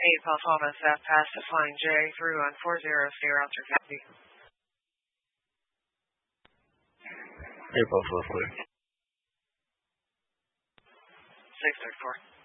Papa South Pass to flying J through on 40 after 50. Air Buffalo clear. 634.